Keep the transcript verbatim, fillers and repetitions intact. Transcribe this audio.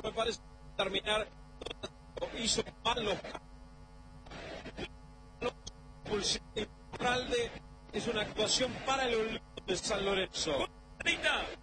me parece terminar hizo mal los Iturralde. Es una actuación para el Olímpico de San Lorenzo.